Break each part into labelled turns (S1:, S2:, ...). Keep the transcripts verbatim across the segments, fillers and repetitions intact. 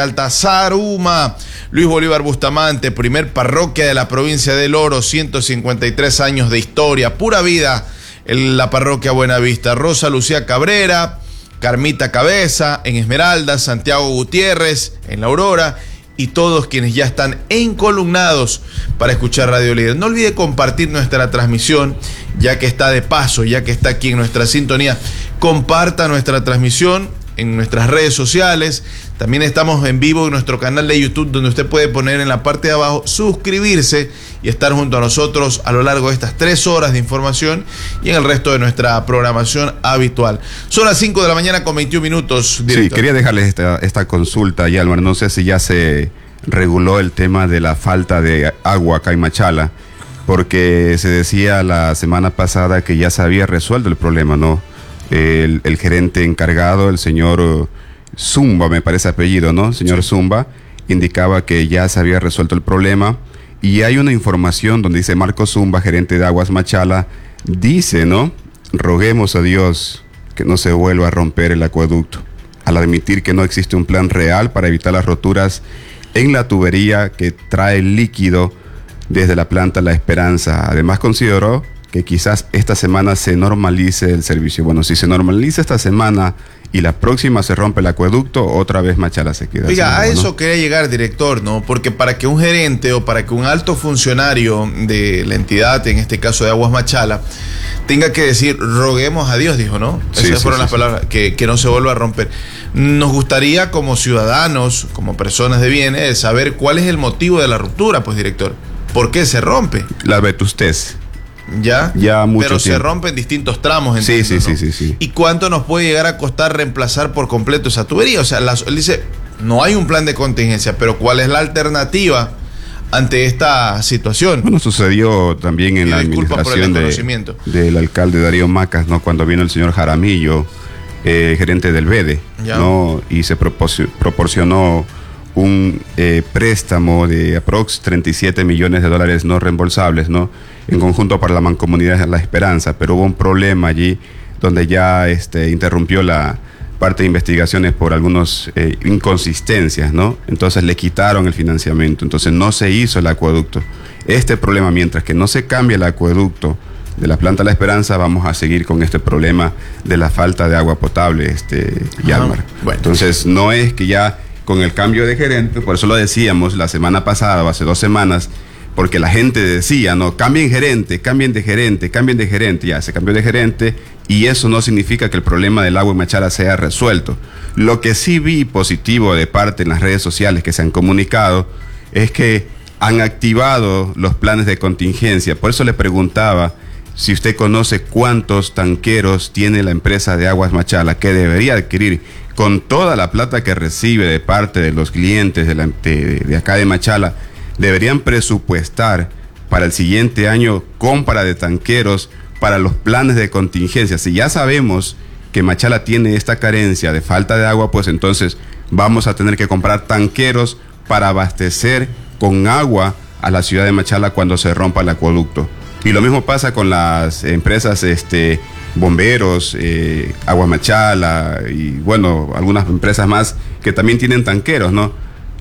S1: Alta-Zaruma. Luis Bolívar Bustamante, primer parroquia de la provincia del Oro, ciento cincuenta y tres años de historia, pura vida en la parroquia Buenavista. Rosa Lucía Cabrera, Carmita Cabeza en Esmeraldas, Santiago Gutiérrez en La Aurora y todos quienes ya están encolumnados para escuchar Radio Líder. No olvide compartir nuestra transmisión, ya que está de paso, ya que está aquí en nuestra sintonía. Comparta nuestra transmisión en nuestras redes sociales. También estamos en vivo en nuestro canal de YouTube, donde usted puede poner en la parte de abajo suscribirse y estar junto a nosotros a lo largo de estas tres horas de información y en el resto de nuestra programación habitual. Son las cinco de la mañana con veintiún minutos, director.
S2: Sí, quería dejarles esta, esta consulta, Yalmar. No sé si ya se reguló el tema de la falta de agua acá en Machala, porque se decía la semana pasada que ya se había resuelto el problema, ¿no? El, el gerente encargado, el señor Zumba, me parece apellido, ¿no? Señor sí. Zumba, indicaba que ya se había resuelto el problema. Y hay una información donde dice Marco Zumba, gerente de Aguas Machala, dice, ¿no? Roguemos a Dios que no se vuelva a romper el acueducto, al admitir que no existe un plan real para evitar las roturas en la tubería que trae líquido desde la planta La Esperanza. Además consideró que quizás esta semana se normalice el servicio. Bueno, si se normaliza esta semana y la próxima se rompe el acueducto, otra vez Machala se queda.
S1: Oiga, a eso
S2: ¿no?
S1: quería llegar, director, ¿no? Porque para que un gerente o para que un alto funcionario de la entidad, en este caso de Aguas Machala, tenga que decir, roguemos a Dios, dijo, ¿no?
S2: Sí,
S1: Esas
S2: sí,
S1: fueron
S2: sí,
S1: las
S2: sí.
S1: palabras, que, que no se vuelva a romper. Nos gustaría, como ciudadanos, como personas de bienes, saber cuál es el motivo de la ruptura, pues, director. ¿Por qué se rompe?
S2: La vetustez.
S1: ¿Ya?
S2: Ya mucho
S1: Pero
S2: tiempo.
S1: se rompen distintos tramos.
S2: Sí, sí,
S1: ¿no?
S2: sí, sí, sí.
S1: ¿Y cuánto nos puede llegar a costar reemplazar por completo esa tubería? O sea, la, él dice, no hay un plan de contingencia, pero ¿cuál es la alternativa ante esta situación?
S2: Bueno, sucedió también en
S1: y
S2: la administración de, del alcalde Darío Macas, ¿no? Cuando vino el señor Jaramillo, eh, gerente del B E D E, ¿no? Y se proporcionó un eh, préstamo de aprox treinta y siete millones de dólares no reembolsables, ¿no? En conjunto para la Mancomunidad La Esperanza, pero hubo un problema allí donde ya este, interrumpió la parte de investigaciones por algunas eh, inconsistencias, ¿no? Entonces le quitaron el financiamiento, entonces no se hizo el acueducto. Este problema, mientras que no se cambie el acueducto de la planta La Esperanza, vamos a seguir con este problema de la falta de agua potable, este, Yalmar. Bueno. Entonces no es que ya con el cambio de gerente, por eso lo decíamos la semana pasada o hace dos semanas, porque la gente decía, no, cambien gerente, cambien de gerente, cambien de gerente, ya se cambió de gerente y eso no significa que el problema del agua en Machala sea resuelto. Lo que sí vi positivo de parte en las redes sociales que se han comunicado es que han activado los planes de contingencia. Por eso le preguntaba si usted conoce cuántos tanqueros tiene la empresa de Aguas Machala que debería adquirir con toda la plata que recibe de parte de los clientes de, la, de, de acá de Machala. Deberían presupuestar para el siguiente año compra de tanqueros para los planes de contingencia. Si ya sabemos que Machala tiene esta carencia de falta de agua, pues entonces vamos a tener que comprar tanqueros para abastecer con agua a la ciudad de Machala cuando se rompa el acueducto. Y lo mismo pasa con las empresas este, bomberos, eh, Agua Machala y bueno, algunas empresas más que también tienen tanqueros, ¿no?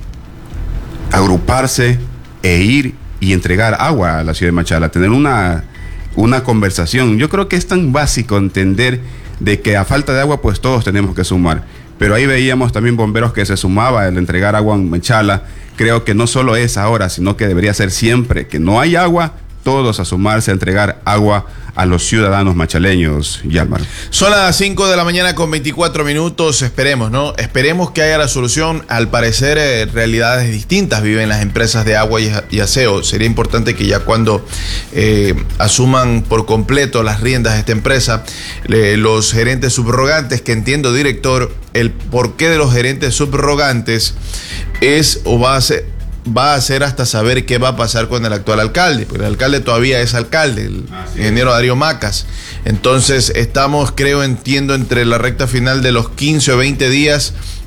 S2: Agruparse e ir y entregar agua a la ciudad de Machala, tener una, una conversación. Yo creo que es tan básico entender de que a falta de agua pues todos tenemos que sumar, pero ahí veíamos también bomberos que se sumaba al entregar agua en Machala. Creo que no solo es ahora, sino que debería ser siempre que no hay agua, todos a sumarse a entregar agua a los ciudadanos machaleños, Yalmar.
S1: Son las cinco de la mañana con veinticuatro minutos, esperemos, ¿no? Esperemos que haya la solución. Al parecer, eh, realidades distintas viven las empresas de agua y, y aseo. Sería importante que ya cuando eh, asuman por completo las riendas de esta empresa, eh, los gerentes subrogantes, que entiendo, director, el porqué de los gerentes subrogantes es o va a ser... va a ser hasta saber qué va a pasar con el actual alcalde, porque el alcalde todavía es alcalde, el ingeniero Darío Macas. Entonces estamos, creo, entiendo, entre la recta final de los quince o veinte días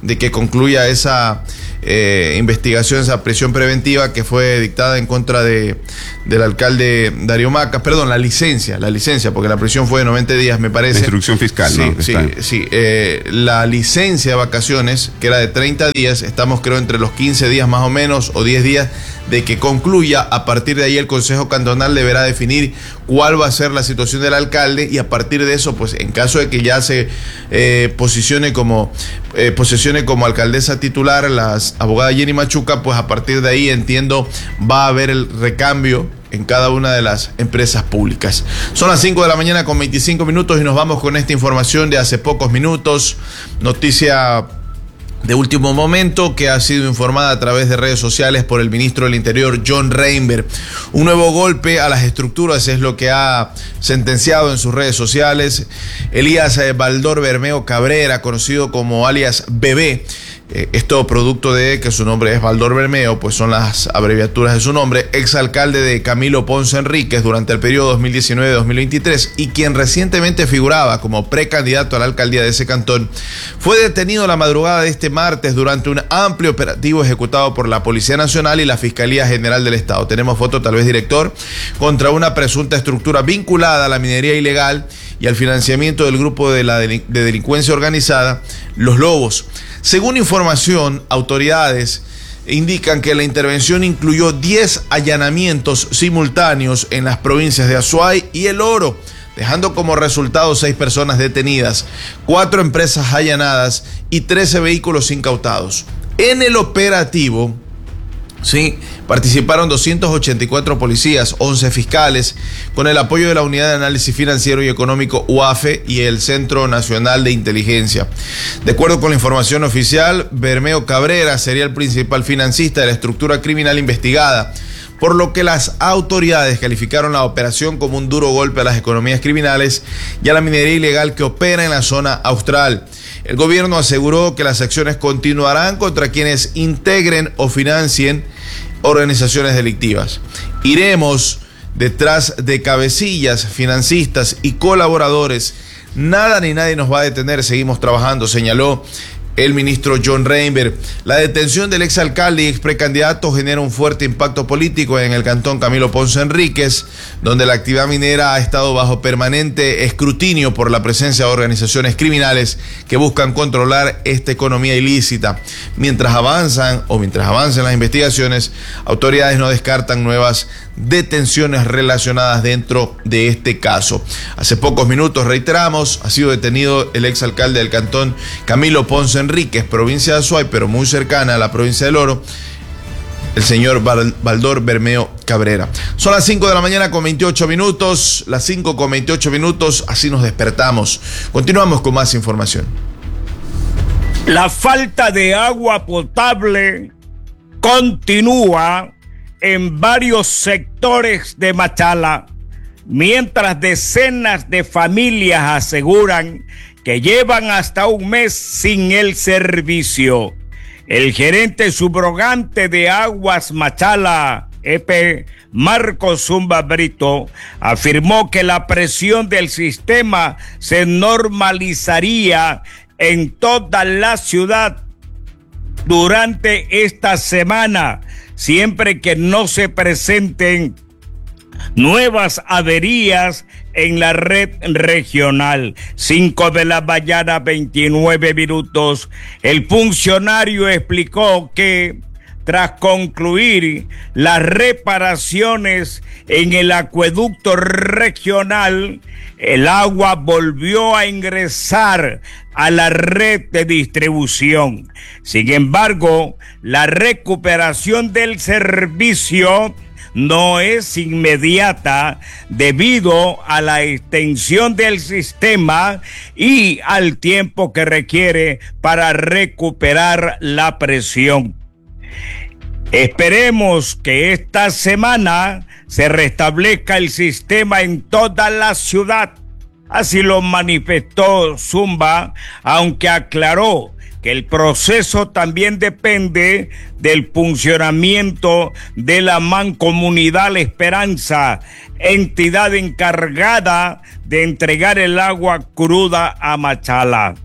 S1: de que concluya esa eh, investigación, esa prisión preventiva que fue dictada en contra de, del alcalde Darío Macas, perdón, la licencia, la licencia, porque la prisión fue de noventa días, me parece.
S2: La instrucción fiscal,
S1: sí,
S2: ¿no?
S1: Sí, sí, eh, la licencia de vacaciones, que era de treinta días, estamos creo entre los quince días más o menos, o diez días, de que concluya. A partir de ahí el Consejo Cantonal deberá definir cuál va a ser la situación del alcalde, y a partir de eso, pues en caso de que ya se eh, posicione como eh, posesione como alcaldesa titular la abogada Jenny Machuca, pues a partir de ahí entiendo va a haber el recambio en cada una de las empresas públicas. Son las cinco de la mañana con veinticinco minutos y nos vamos con esta información de hace pocos minutos, noticia de último momento que ha sido informada a través de redes sociales por el ministro del Interior, John Reinberg. Un nuevo golpe a las estructuras es lo que ha sentenciado en sus redes sociales Elías Baldor Bermeo Cabrera, conocido como alias Bebé. Eh, esto producto de que su nombre es Baldor Bermeo, pues son las abreviaturas de su nombre, exalcalde de Camilo Ponce Enríquez durante el periodo dos mil diecinueve a dos mil veintitrés, y quien recientemente figuraba como precandidato a la alcaldía de ese cantón, fue detenido la madrugada de este martes durante un amplio operativo ejecutado por la Policía Nacional y la Fiscalía General del Estado. Tenemos foto, tal vez, director, contra una presunta estructura vinculada a la minería ilegal y al financiamiento del grupo de la delin- de delincuencia organizada, Los Lobos. Según información, autoridades indican que la intervención incluyó diez allanamientos simultáneos en las provincias de Azuay y El Oro, dejando como resultado seis personas detenidas, cuatro empresas allanadas y trece vehículos incautados. En el operativo, sí, participaron doscientos ochenta y cuatro policías, once fiscales, con el apoyo de la Unidad de Análisis Financiero y Económico U A F E y el Centro Nacional de Inteligencia. De acuerdo con la información oficial, Bermeo Cabrera sería el principal financista de la estructura criminal investigada, por lo que las autoridades calificaron la operación como un duro golpe a las economías criminales y a la minería ilegal que opera en la zona austral. El gobierno aseguró que las acciones continuarán contra quienes integren o financien organizaciones delictivas. Iremos detrás de cabecillas, financistas y colaboradores. Nada ni nadie nos va a detener, seguimos trabajando, señaló el ministro John Reinberg. La detención del exalcalde y ex precandidato genera un fuerte impacto político en el cantón Camilo Ponce Enríquez, donde la actividad minera ha estado bajo permanente escrutinio por la presencia de organizaciones criminales que buscan controlar esta economía ilícita. Mientras avanzan o mientras avancen las investigaciones, autoridades no descartan nuevas detenciones relacionadas dentro de este caso. Hace pocos minutos, reiteramos, ha sido detenido el exalcalde del cantón Camilo Ponce Enríquez, provincia de Azuay, pero muy cercana a la provincia del Oro, el señor Baldor Bermeo Cabrera. Son las cinco de la mañana con veintiocho minutos, las cinco con veintiocho minutos, así nos despertamos. Continuamos con más información.
S3: La falta de agua potable continúa en varios sectores de Machala, mientras decenas de familias aseguran que llevan hasta un mes sin el servicio. El gerente subrogante de Aguas Machala, E P, Marcos Zumba Brito, afirmó que la presión del sistema se normalizaría en toda la ciudad durante esta semana, siempre que no se presenten nuevas averías en la red regional. Cinco de la mañana, veintinueve minutos. El funcionario explicó que tras concluir las reparaciones en el acueducto regional, el agua volvió a ingresar a la red de distribución. Sin embargo, la recuperación del servicio no es inmediata debido a la extensión del sistema y al tiempo que requiere para recuperar la presión. Esperemos que esta semana se restablezca el sistema en toda la ciudad. Así lo manifestó Zumba, aunque aclaró que el proceso también depende del funcionamiento de la Mancomunidad La Esperanza, entidad encargada de entregar el agua cruda a Machala.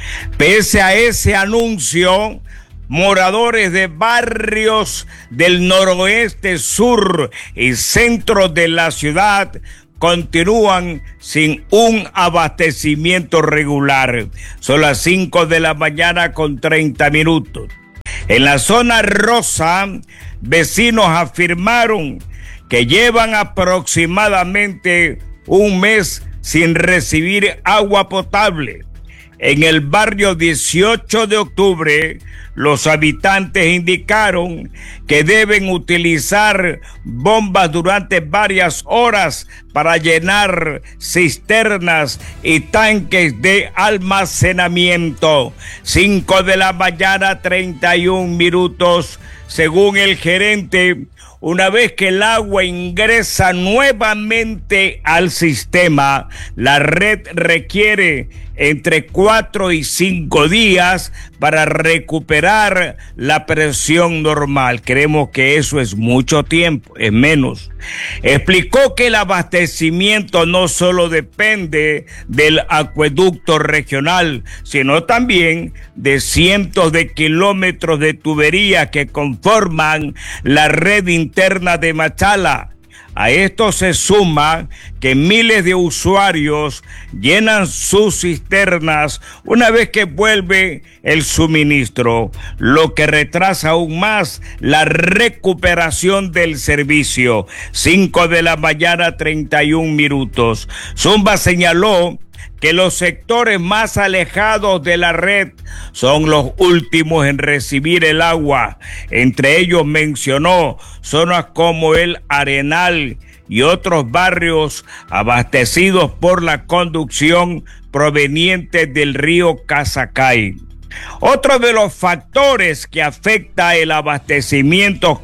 S3: Pese a ese anuncio, moradores de barrios del noroeste, sur y centro de la ciudad continúan sin un abastecimiento regular. Son las cinco de la mañana con treinta minutos. En la zona rosa, vecinos afirmaron que llevan aproximadamente un mes sin recibir agua potable. En el barrio dieciocho de octubre, los habitantes indicaron que deben utilizar bombas durante varias horas para llenar cisternas y tanques de almacenamiento. cinco de la mañana, treinta y un minutos. Según el gerente, una vez que el agua ingresa nuevamente al sistema, la red requiere entre cuatro y cinco días para recuperar la presión normal. Creemos que eso es mucho tiempo, es menos. Explicó que el abastecimiento no solo depende del acueducto regional, sino también de cientos de kilómetros de tubería que conforman la red interna de Machala. A esto se suma que miles de usuarios llenan sus cisternas una vez que vuelve el suministro, lo que retrasa aún más la recuperación del servicio. cinco de la mañana, treinta y un minutos. Zumba señaló que los sectores más alejados de la red son los últimos en recibir el agua. Entre ellos mencionó zonas como el Arenal y otros barrios abastecidos por la conducción proveniente del río Casacay. Otro de los factores que afecta el abastecimiento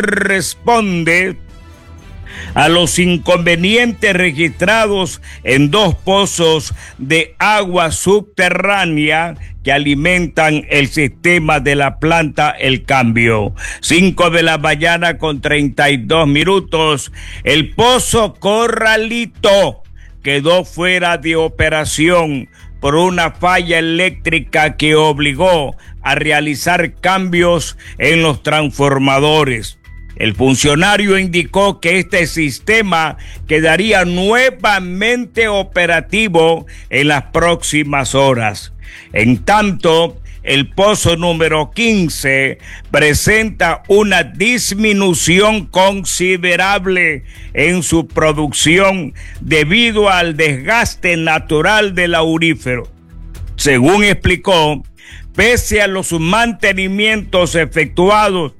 S3: corresponde a los inconvenientes registrados en dos pozos de agua subterránea que alimentan el sistema de la planta El Cambio. cinco de la mañana con treinta y dos minutos. El pozo Corralito quedó fuera de operación por una falla eléctrica que obligó a realizar cambios en los transformadores. El funcionario indicó que este sistema quedaría nuevamente operativo en las próximas horas. En tanto, el pozo número quince presenta una disminución considerable en su producción debido al desgaste natural del aurífero. Según explicó, pese a los mantenimientos efectuados,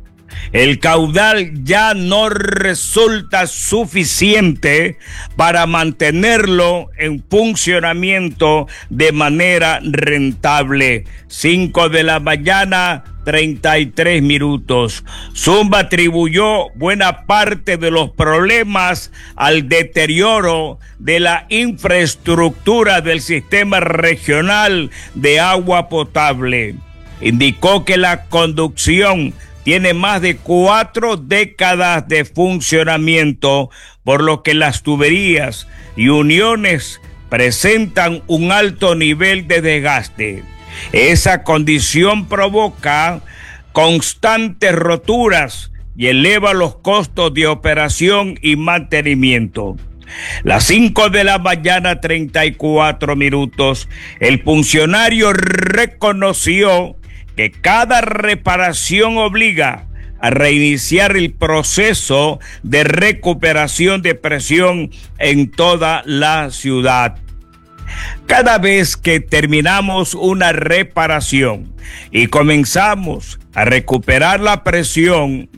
S3: el caudal ya no resulta suficiente para mantenerlo en funcionamiento de manera rentable. cinco de la mañana, treinta y tres minutos. Zumba atribuyó buena parte de los problemas al deterioro de la infraestructura del sistema regional de agua potable. Indicó que la conducción tiene más de cuatro décadas de funcionamiento, por lo que las tuberías y uniones presentan un alto nivel de desgaste. Esa condición provoca constantes roturas y eleva los costos de operación y mantenimiento. Las cinco de la mañana, treinta y cuatro minutos. El funcionario reconoció que cada reparación obliga a reiniciar el proceso de recuperación de presión en toda la ciudad. Cada vez que terminamos una reparación y comenzamos a recuperar la presión,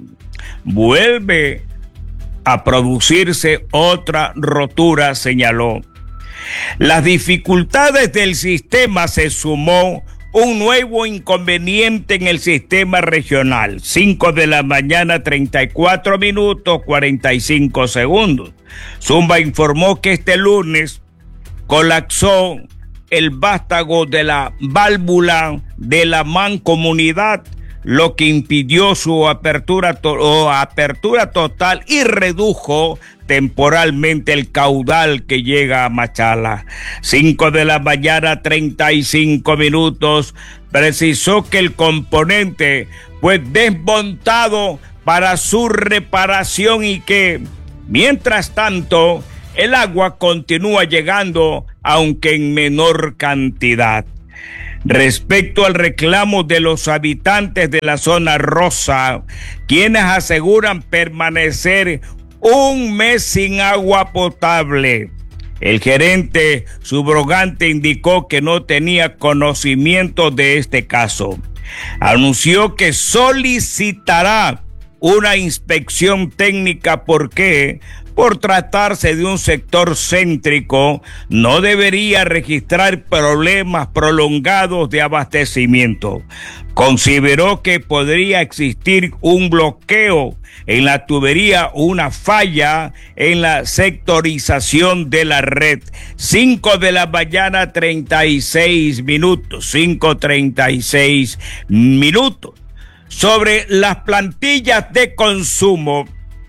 S3: vuelve a producirse otra rotura, señaló. Las dificultades del sistema se sumó un nuevo inconveniente en el sistema regional. cinco de la mañana, treinta y cuatro minutos, cuarenta y cinco segundos. Zumba informó que este lunes colapsó el vástago de la válvula de la mancomunidad lo que impidió su apertura, to- o apertura total y redujo temporalmente el caudal que llega a Machala. Cinco de la mañana, treinta y cinco minutos, precisó que el componente fue desmontado para su reparación y que, mientras tanto, el agua continúa llegando, aunque en menor cantidad. Respecto al reclamo de los habitantes de la zona rosa, quienes aseguran permanecer un mes sin agua potable, el gerente subrogante indicó que no tenía conocimiento de este caso. Anunció que solicitará una inspección técnica porque, por tratarse de un sector céntrico, no debería registrar problemas prolongados de abastecimiento. Consideró que podría existir un bloqueo en la tubería o una falla en la sectorización de la red. Cinco de la mañana, treinta y seis minutos, cinco treinta y seis minutos. Sobre las plantillas de consumo,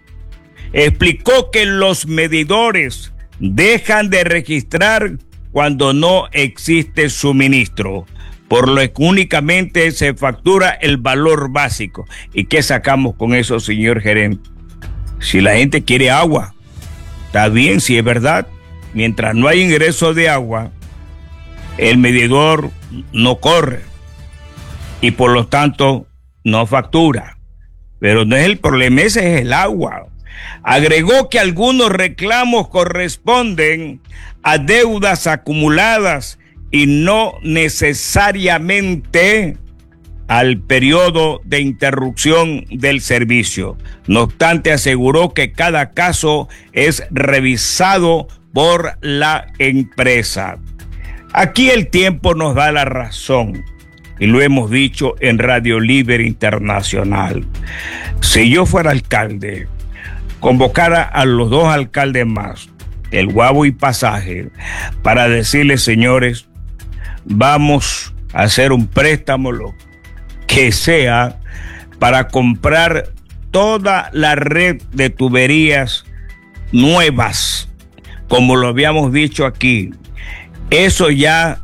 S3: explicó que los medidores dejan de registrar cuando no existe suministro, por lo que únicamente se factura el valor básico. ¿Y qué sacamos con eso, señor gerente? Si la gente quiere agua, está bien, si es verdad. Mientras no hay ingreso de agua, el medidor no corre y por lo tanto no factura. Pero no es el problema, ese es el agua. Agregó que algunos reclamos corresponden a deudas acumuladas y no necesariamente al periodo de interrupción del servicio. No obstante, aseguró que cada caso es revisado por la empresa. Aquí el tiempo nos da la razón, y lo hemos dicho en Radio Libre Internacional. Si yo fuera alcalde, convocara a los dos alcaldes más, el Guabo y Pasaje, para decirles, señores, vamos a hacer un préstamo, lo que sea, para comprar toda la red de tuberías nuevas, como lo habíamos dicho aquí. Eso ya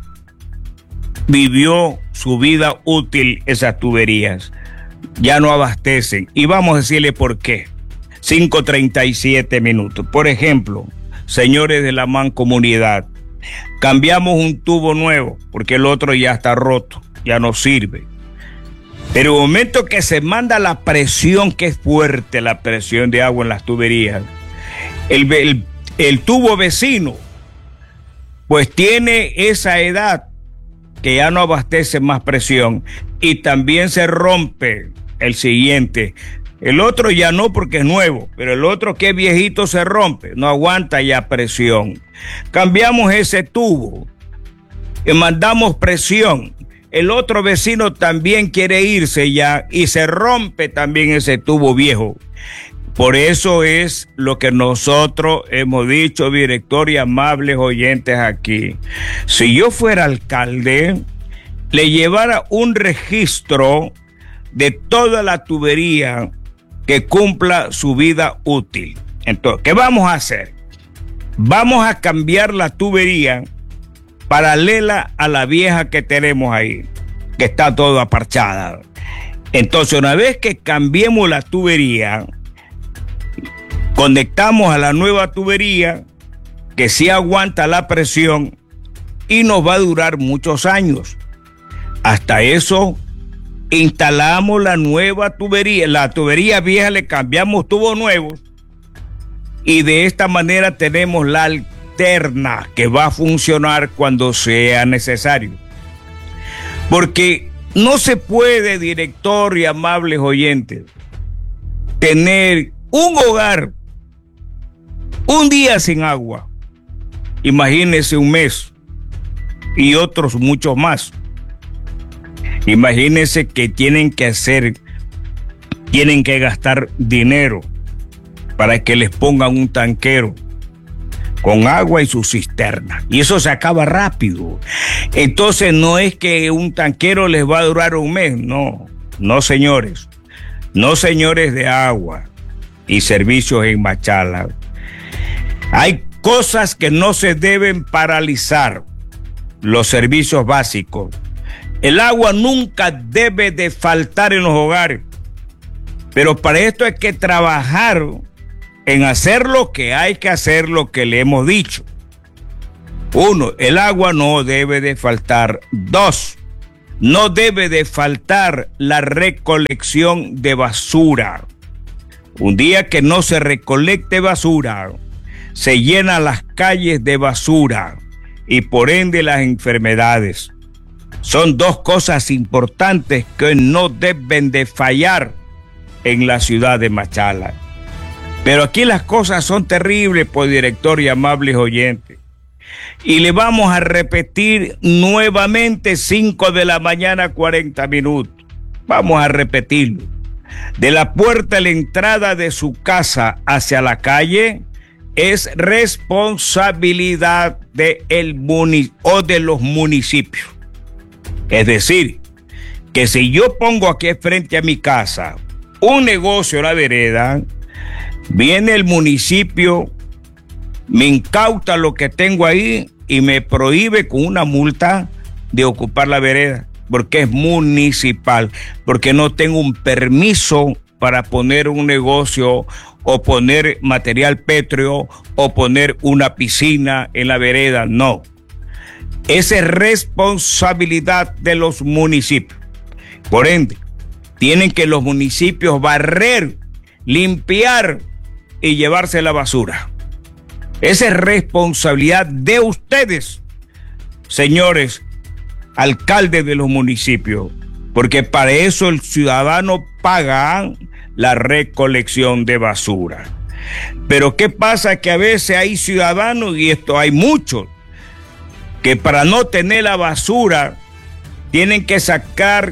S3: vivió su vida útil, esas tuberías. Ya no abastecen. Y vamos a decirle por qué. cinco treinta y siete minutos. Por ejemplo, señores de la mancomunidad, cambiamos un tubo nuevo porque el otro ya está roto, ya no sirve. Pero en el momento que se manda la presión, que es fuerte la presión de agua en las tuberías, el, el, el tubo vecino pues tiene esa edad que ya no abastece más presión y también se rompe el siguiente. El otro ya no porque es nuevo, pero el otro que es viejito se rompe, no aguanta ya presión. Cambiamos ese tubo y mandamos presión. El otro vecino también quiere irse ya y se rompe también ese tubo viejo. Por eso es lo que nosotros hemos dicho, director y amables oyentes aquí. Si yo fuera alcalde, le llevara un registro de toda la tubería que cumpla su vida útil. Entonces, ¿qué vamos a hacer? Vamos a cambiar la tubería paralela a la vieja que tenemos ahí, que está toda aparchada. Entonces, una vez que cambiemos la tubería, conectamos a la nueva tubería que sí aguanta la presión y nos va a durar muchos años. Hasta eso, instalamos la nueva tubería, la tubería vieja le cambiamos tubos nuevos y de esta manera tenemos la alterna que va a funcionar cuando sea necesario. Porque no se puede, director y amables oyentes, tener un hogar un día sin agua, imagínese un mes y otros muchos más. Imagínense que tienen que hacer, tienen que gastar dinero para que les pongan un tanquero con agua y su cisterna. Y eso se acaba rápido. Entonces no es que un tanquero les va a durar un mes, no. No, señores. No, señores de agua y servicios en Machala. Hay cosas que no se deben paralizar. Los servicios básicos. El agua nunca debe de faltar en los hogares. Pero para esto hay que trabajar en hacer lo que hay que hacer, lo que le hemos dicho. Uno, el agua no debe de faltar. Dos, no debe de faltar la recolección de basura. Un día que no se recolecte basura, se llenan las calles de basura y por ende las enfermedades. Son dos cosas importantes que no deben de fallar en la ciudad de Machala. Pero aquí las cosas son terribles, pues, director y amables oyentes. Y le vamos a repetir nuevamente, cinco de la mañana, cuarenta minutos. Vamos a repetirlo. De la puerta a la entrada de su casa hacia la calle es responsabilidad de el muni- o de los municipios. Es decir, que si yo pongo aquí frente a mi casa un negocio en la vereda, viene el municipio, me incauta lo que tengo ahí y me prohíbe con una multa de ocupar la vereda, porque es municipal, porque no tengo un permiso para poner un negocio o poner material pétreo o poner una piscina en la vereda. No. Esa es responsabilidad de los municipios. Por ende, tienen que los municipios barrer, limpiar y llevarse la basura. Esa es responsabilidad de ustedes, señores alcaldes de los municipios, porque para eso el ciudadano paga la recolección de basura. Pero ¿qué pasa? Que a veces hay ciudadanos, y esto hay muchos, que para no tener la basura tienen que sacar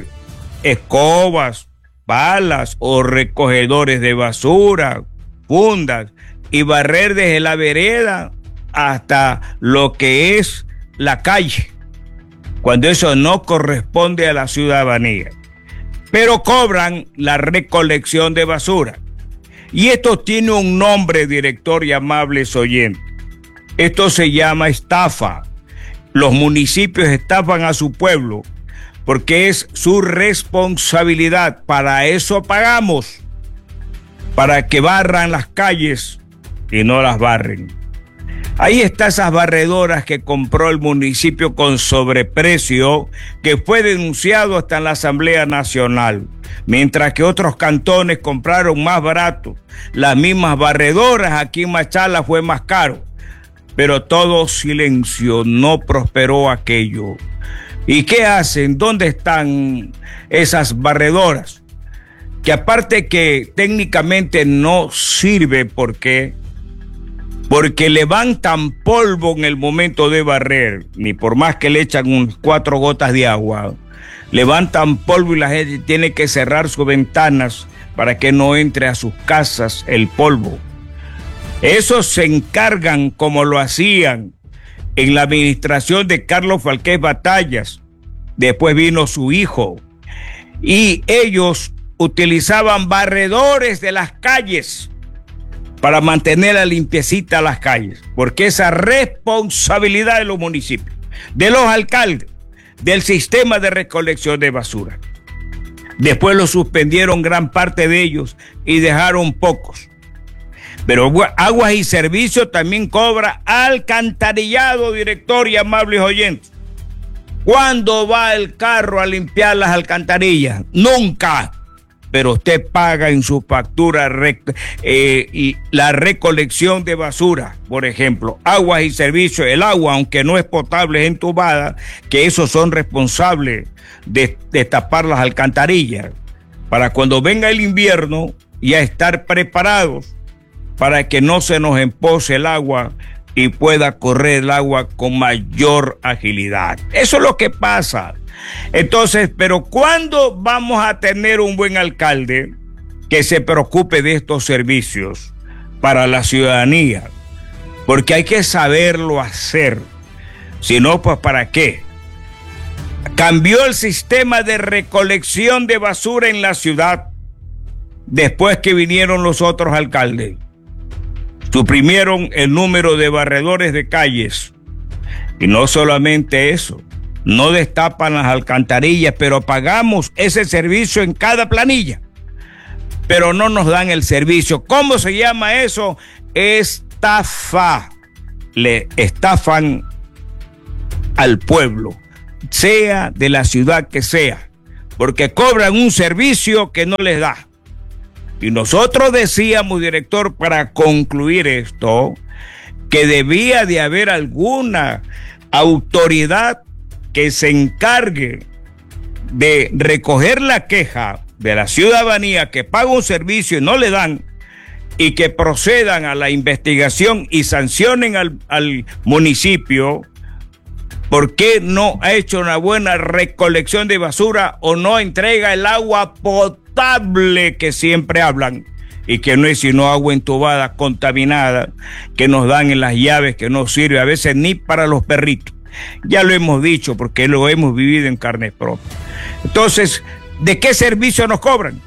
S3: escobas, palas o recogedores de basura, fundas, y barrer desde la vereda hasta lo que es la calle, cuando eso no corresponde a la ciudadanía. Pero cobran la recolección de basura. Y esto tiene un nombre, director y amables oyentes. Esto se llama estafa. Los municipios estafan a su pueblo porque es su responsabilidad. Para eso pagamos, para que barran las calles y no las barren. Ahí están esas barredoras que compró el municipio con sobreprecio, que fue denunciado hasta en la Asamblea Nacional, mientras que otros cantones compraron más barato. Las mismas barredoras aquí en Machala fue más caro, pero todo silencio, no prosperó aquello. ¿Y qué hacen? ¿Dónde están esas barredoras? Que aparte que técnicamente no sirve, porque porque levantan polvo en el momento de barrer, ni por más que le echan unas cuatro gotas de agua, levantan polvo y la gente tiene que cerrar sus ventanas para que no entre a sus casas el polvo. Esos se encargan, como lo hacían en la administración de Carlos Falqués Batallas. Después vino su hijo y ellos utilizaban barredores de las calles para mantener la limpiecita las calles, porque esa responsabilidad de los municipios, de los alcaldes, del sistema de recolección de basura. Después lo suspendieron gran parte de ellos y dejaron pocos. Pero Aguas y Servicios también cobra alcantarillado, director y amables oyentes. ¿Cuándo va el carro a limpiar las alcantarillas? Nunca. Pero usted paga en su factura eh, y la recolección de basura. Por ejemplo, Aguas y Servicios, el agua, aunque no es potable, es entubada, que esos son responsables de, de tapar las alcantarillas, para cuando venga el invierno ya estar preparados para que no se nos empose el agua y pueda correr el agua con mayor agilidad. Eso es lo que pasa. Entonces, pero ¿cuándo vamos a tener un buen alcalde que se preocupe de estos servicios para la ciudadanía? Porque hay que saberlo hacer. Si no, pues ¿para qué? cambió el sistema de recolección de basura en la ciudad después que vinieron los otros alcaldes. Suprimieron el número de barredores de calles. Y no solamente eso, no destapan las alcantarillas, pero pagamos ese servicio en cada planilla. Pero no nos dan el servicio. ¿Cómo se llama eso? Estafa. Le estafan al pueblo, sea de la ciudad que sea, porque cobran un servicio que no les da. Y nosotros decíamos, director, para concluir esto, que debía de haber alguna autoridad que se encargue de recoger la queja de la ciudadanía que paga un servicio y no le dan, y que procedan a la investigación y sancionen al, al municipio porque no ha hecho una buena recolección de basura o no entrega el agua potable que siempre hablan, y que no es sino agua entubada, contaminada, que nos dan en las llaves, que no sirve a veces ni para los perritos. Ya lo hemos dicho porque lo hemos vivido en carne propia. Entonces, ¿de qué servicio nos cobran?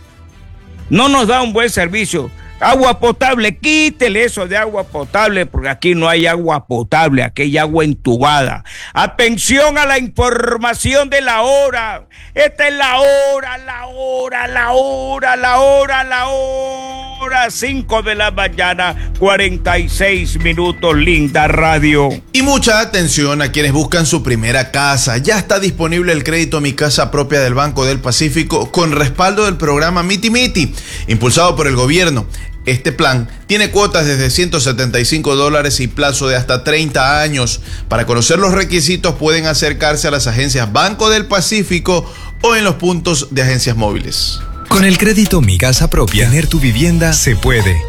S3: No nos da un buen servicio. Agua potable, quítele eso de agua potable, porque aquí no hay agua potable, aquí hay agua entubada. Atención a la información de la hora. Esta es la hora, la hora, la hora, la hora, la hora. cinco de la mañana, cuarenta y seis minutos, linda radio.
S1: Y mucha atención a quienes buscan su primera casa. Ya está disponible el crédito Mi Casa Propia del Banco del Pacífico con respaldo del programa Miti Miti, impulsado por el gobierno. Este plan tiene cuotas desde ciento setenta y cinco dólares y plazo de hasta treinta años. Para conocer los requisitos pueden acercarse a las agencias Banco del Pacífico o en los puntos de agencias móviles.
S4: Con el crédito Mi Casa Propia, tener tu vivienda se puede.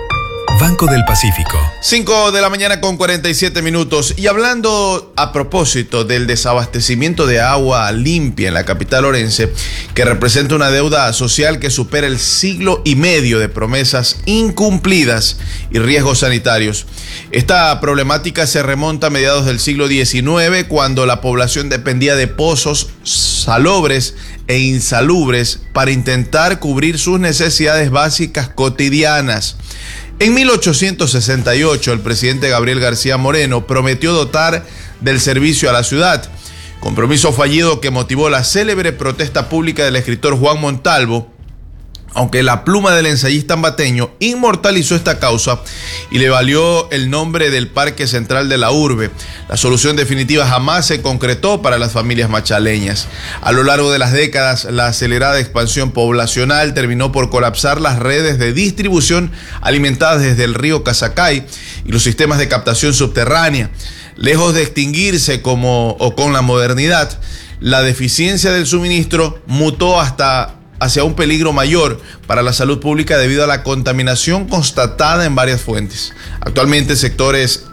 S4: Banco del Pacífico.
S1: cinco de la mañana con cuarenta y siete minutos. Y hablando a propósito del desabastecimiento de agua limpia en la capital orense, que representa una deuda social que supera el siglo y medio de promesas incumplidas y riesgos sanitarios. Esta problemática se remonta a mediados del siglo diecinueve, cuando la población dependía de pozos salobres e insalubres para intentar cubrir sus necesidades básicas cotidianas. En mil ochocientos sesenta y ocho, el presidente Gabriel García Moreno prometió dotar del servicio a la ciudad, compromiso fallido que motivó la célebre protesta pública del escritor Juan Montalvo, aunque la pluma del ensayista ambateño inmortalizó esta causa y le valió el nombre del Parque Central de la Urbe. La solución definitiva jamás se concretó para las familias machaleñas. A lo largo de las décadas, la acelerada expansión poblacional terminó por colapsar las redes de distribución alimentadas desde el río Casacay y los sistemas de captación subterránea. Lejos de extinguirse como o con la modernidad, la deficiencia del suministro mutó hasta hacia un peligro mayor para la salud pública debido a la contaminación constatada en varias fuentes. Actualmente sectores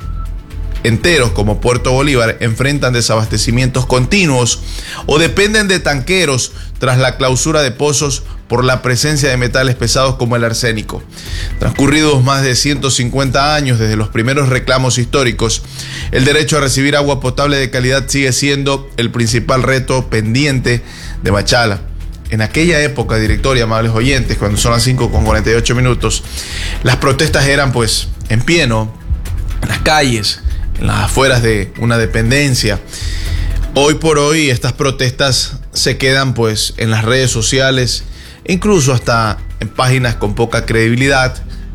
S1: enteros como Puerto Bolívar enfrentan desabastecimientos continuos o dependen de tanqueros tras la clausura de pozos por la presencia de metales pesados como el arsénico. Transcurridos más de ciento cincuenta años desde los primeros reclamos históricos, el derecho a recibir agua potable de calidad sigue siendo el principal reto pendiente de Machala. En aquella época, director y amables oyentes, cuando son las cinco con cuarenta y ocho minutos, las protestas eran pues en pie, ¿no? En las calles, en las afueras de una dependencia. Hoy por hoy estas protestas se quedan pues en las redes sociales, incluso hasta en páginas con poca credibilidad,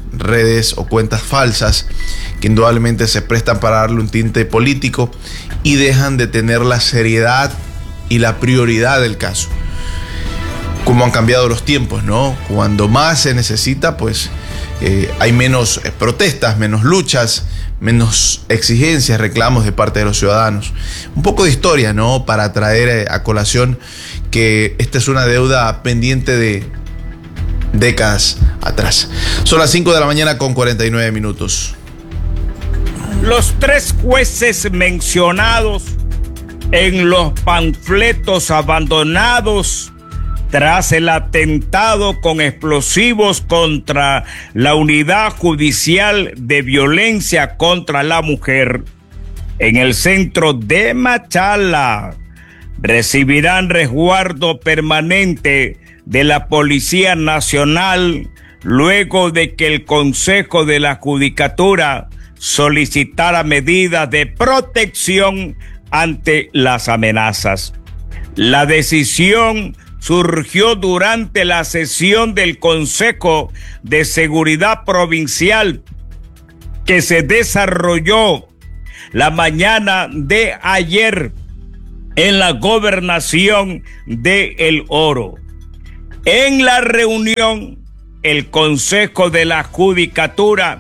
S1: redes o cuentas falsas, que indudablemente se prestan para darle un tinte político y dejan de tener la seriedad y la prioridad del caso. Cómo han cambiado los tiempos, ¿no? Cuando más se necesita, pues eh, hay menos eh, protestas, menos luchas, menos exigencias, reclamos de parte de los ciudadanos. Un poco de historia, ¿no? Para traer eh, a colación que esta es una deuda pendiente de décadas atrás. Son las cinco de la mañana con cuarenta y nueve minutos.
S3: Los tres jueces mencionados en los panfletos abandonados tras el atentado con explosivos contra la Unidad Judicial de Violencia contra la Mujer en el centro de Machala, recibirán resguardo permanente de la Policía Nacional luego de que el Consejo de la Judicatura solicitara medidas de protección ante las amenazas. La decisión surgió durante la sesión del Consejo de Seguridad Provincial que se desarrolló la mañana de ayer en la gobernación de El Oro. En la reunión, el Consejo de la Judicatura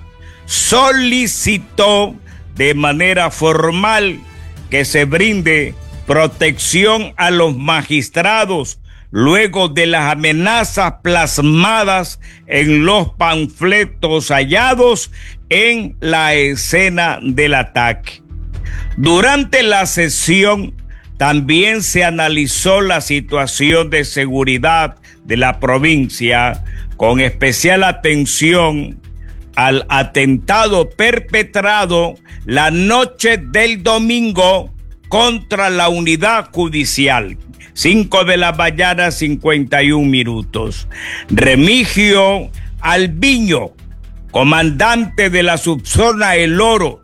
S3: solicitó de manera formal que se brinde protección a los magistrados luego de las amenazas plasmadas en los panfletos hallados en la escena del ataque. Durante la sesión también se analizó la situación de seguridad de la provincia, con especial atención al atentado perpetrado la noche del domingo contra la unidad judicial. cinco de la mañana, cincuenta y un minutos. Remigio Alviño, comandante de la subzona El Oro,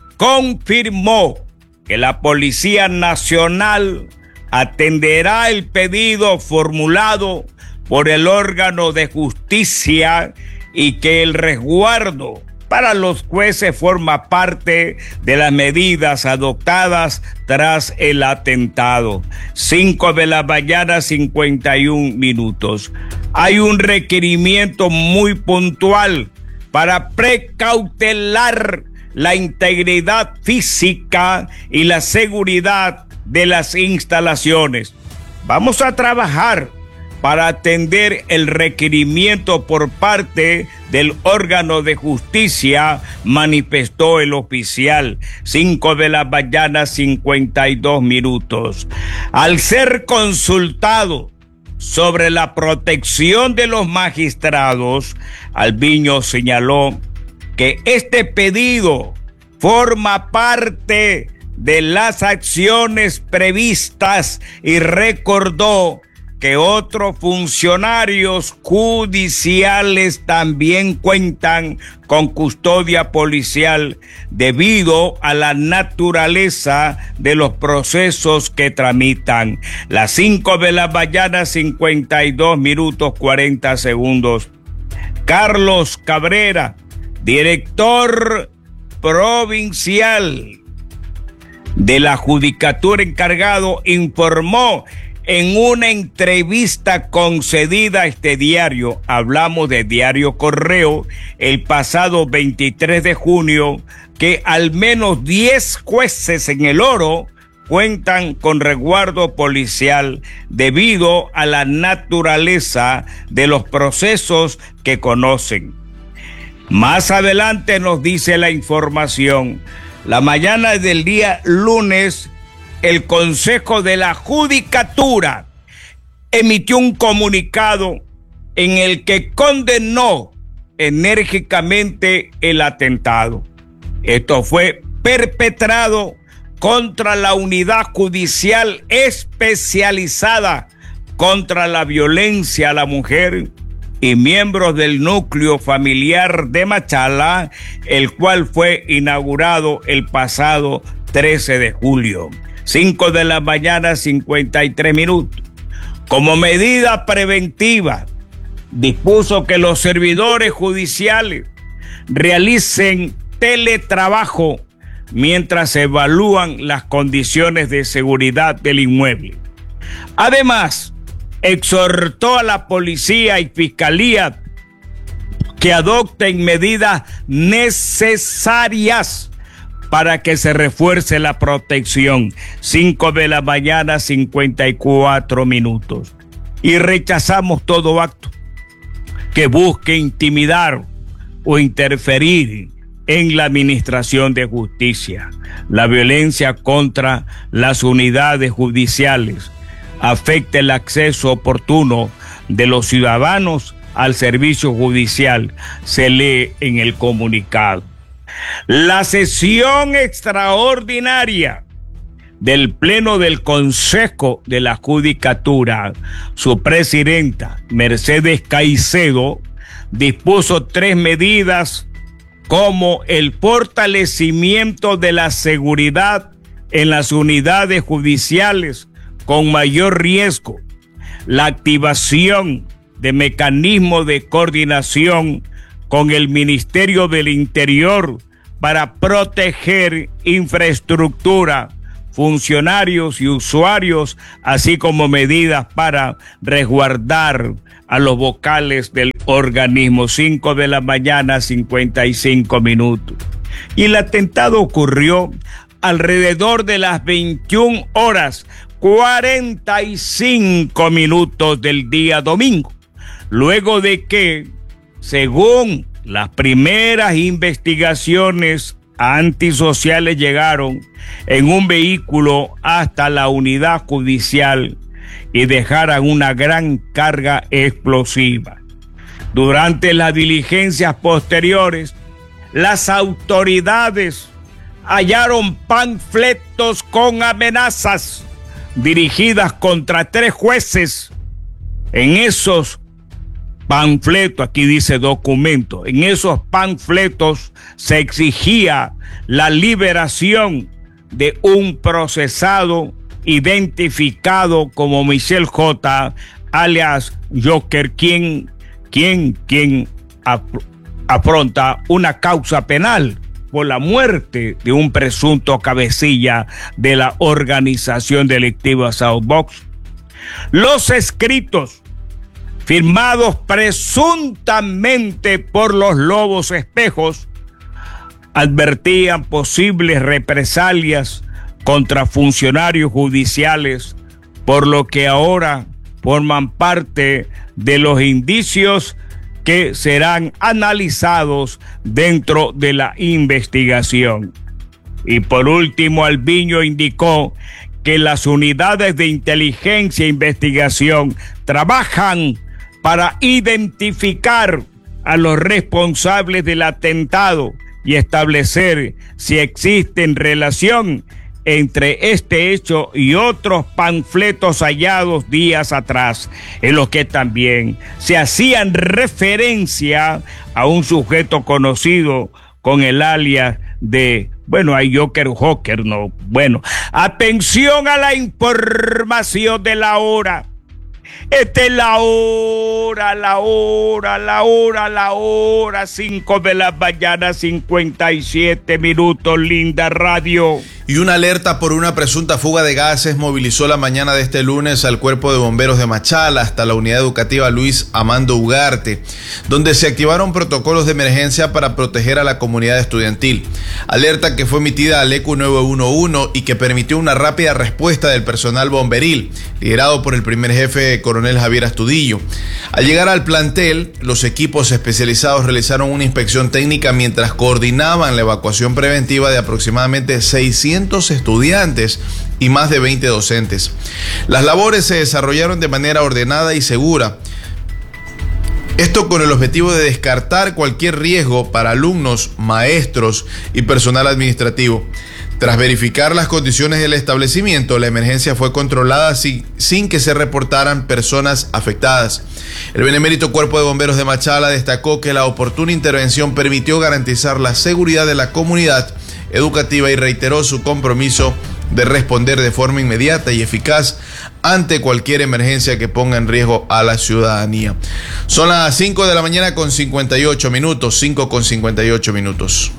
S3: confirmó que la Policía Nacional atenderá el pedido formulado por el órgano de justicia y que el resguardo para los jueces forma parte de las medidas adoptadas tras el atentado. cinco de la mañana, cincuenta y un minutos. Hay un requerimiento muy puntual para precautelar la integridad física y la seguridad de las instalaciones. Vamos a trabajar para atender el requerimiento por parte del órgano de justicia, manifestó el oficial. cinco de la mañana, cincuenta y dos minutos. Al ser consultado sobre la protección de los magistrados, Alviño señaló que este pedido forma parte de las acciones previstas y recordó que otros funcionarios judiciales también cuentan con custodia policial debido a la naturaleza de los procesos que tramitan. Las cinco de la mañana, cincuenta y dos minutos, cuarenta segundos. Carlos Cabrera, director provincial de la Judicatura encargado, informó en una entrevista concedida a este diario, hablamos de Diario Correo, el pasado veintitrés de junio, que al menos diez jueces en El Oro cuentan con resguardo policial debido a la naturaleza de los procesos que conocen. Más adelante nos dice la información, la mañana del día lunes, el Consejo de la Judicatura emitió un comunicado en el que condenó enérgicamente el atentado. Esto fue perpetrado contra la unidad judicial especializada contra la violencia a la mujer y miembros del núcleo familiar de Machala, el cual fue inaugurado el pasado trece de julio. cinco de la mañana, cincuenta y tres minutos. Como medida preventiva, dispuso que los servidores judiciales realicen teletrabajo mientras se evalúan las condiciones de seguridad del inmueble. Además, exhortó a la policía y fiscalía que adopten medidas necesarias para que se refuerce la protección. cinco de la mañana, cincuenta y cuatro minutos. Y rechazamos todo acto que busque intimidar o interferir en la administración de justicia. La violencia contra las unidades judiciales afecta el acceso oportuno de los ciudadanos al servicio judicial, se lee en el comunicado. La sesión extraordinaria del Pleno del Consejo de la Judicatura, su presidenta, Mercedes Caicedo, dispuso tres medidas como el fortalecimiento de la seguridad en las unidades judiciales con mayor riesgo, la activación de mecanismos de coordinación con el Ministerio del Interior para proteger infraestructura, funcionarios y usuarios, así como medidas para resguardar a los vocales del organismo. Cinco de la mañana, cincuenta y cinco minutos. Y el atentado ocurrió alrededor de las veintiuna horas, cuarenta y cinco minutos del día domingo, luego de que, según las primeras investigaciones antisociales, llegaron en un vehículo hasta la unidad judicial y dejaran una gran carga explosiva. Durante las diligencias posteriores, las autoridades hallaron panfletos con amenazas dirigidas contra tres jueces. En esos panfletos, aquí dice documento, en esos panfletos se exigía la liberación de un procesado identificado como Michelle J., alias Joker, quien, quien, quien ap- afronta una causa penal por la muerte de un presunto cabecilla de la organización delictiva Southbox. Los escritos firmados presuntamente por los Lobos Espejos advertían posibles represalias contra funcionarios judiciales, por lo que ahora forman parte de los indicios que serán analizados dentro de la investigación. Y por último, Albiño indicó que las unidades de inteligencia e investigación trabajan para identificar a los responsables del atentado y establecer si existe relación entre este hecho y otros panfletos hallados días atrás, en los que también se hacían referencia a un sujeto conocido con el alias de, bueno, hay Joker Joker, no, bueno, atención a la información de la hora. Esta es la hora, la hora, la hora, la hora, cinco de la mañana, cincuenta y siete minutos, linda radio.
S1: Y una alerta por una presunta fuga de gases movilizó la mañana de este lunes al Cuerpo de Bomberos de Machala hasta la unidad educativa Luis Amando Ugarte, donde se activaron protocolos de emergencia para proteger a la comunidad estudiantil. Alerta que fue emitida al E Q nueve uno uno y que permitió una rápida respuesta del personal bomberil, liderado por el primer jefe coronel Javier Astudillo. Al llegar al plantel, los equipos especializados realizaron una inspección técnica mientras coordinaban la evacuación preventiva de aproximadamente seiscientos estudiantes y más de veinte docentes. Las labores se desarrollaron de manera ordenada y segura. Esto con el objetivo de descartar cualquier riesgo para alumnos, maestros y personal administrativo. Tras verificar las condiciones del establecimiento, la emergencia fue controlada sin, sin que se reportaran personas afectadas. El benemérito Cuerpo de Bomberos de Machala destacó que la oportuna intervención permitió garantizar la seguridad de la comunidad educativa y reiteró su compromiso de responder de forma inmediata y eficaz ante cualquier emergencia que ponga en riesgo a la ciudadanía. Son las cinco de la mañana con cincuenta y ocho minutos, cinco con cincuenta y ocho minutos.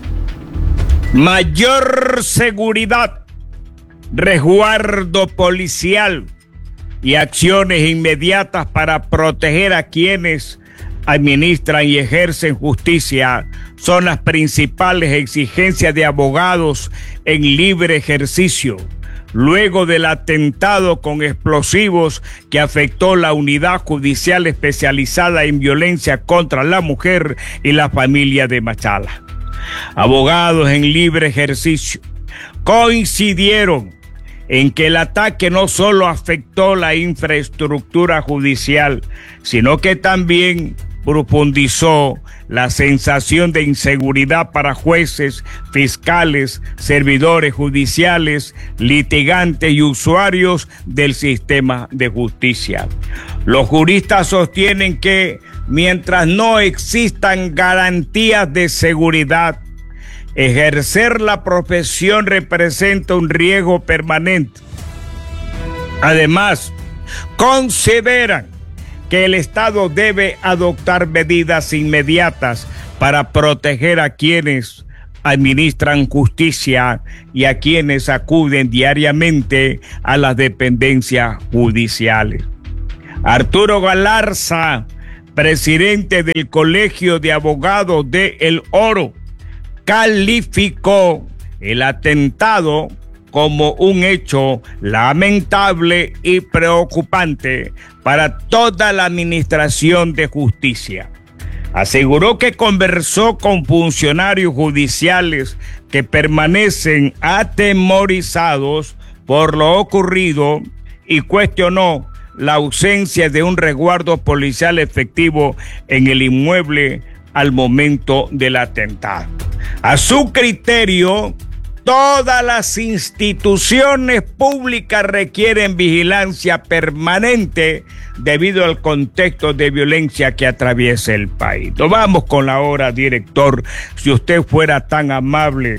S3: Mayor seguridad, resguardo policial y acciones inmediatas para proteger a quienes administran y ejercen justicia son las principales exigencias de abogados en libre ejercicio, luego del atentado con explosivos que afectó la unidad judicial especializada en violencia contra la mujer y la familia de Machala. Abogados en libre ejercicio coincidieron en que el ataque no solo afectó la infraestructura judicial, sino que también profundizó la sensación de inseguridad para jueces, fiscales, servidores judiciales, litigantes y usuarios del sistema de justicia. Los juristas sostienen que mientras no existan garantías de seguridad, ejercer la profesión representa un riesgo permanente. Además, consideran que el Estado debe adoptar medidas inmediatas para proteger a quienes administran justicia y a quienes acuden diariamente a las dependencias judiciales. Arturo Galarza, presidente del Colegio de Abogados de El Oro, calificó el atentado como un hecho lamentable y preocupante para toda la administración de justicia. Aseguró que conversó con funcionarios judiciales que permanecen atemorizados por lo ocurrido y cuestionó la ausencia de un resguardo policial efectivo en el inmueble al momento del atentado. A su criterio, todas las instituciones públicas requieren vigilancia permanente debido al contexto de violencia que atraviesa el país. Nos vamos con la hora, director, si usted fuera tan amable.